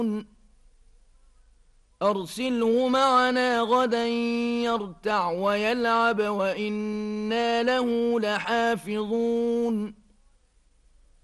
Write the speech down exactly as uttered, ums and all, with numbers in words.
أرسله معنا غدا يرتع ويلعب وإنا له لحافظون